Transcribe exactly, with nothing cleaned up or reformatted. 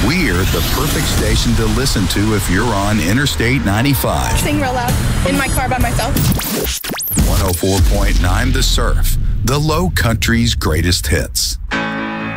we're the perfect station to listen to if you're on Interstate ninety-five. Sing real loud in my car by myself. one oh four point nine The Surf, the Low Country's greatest hits.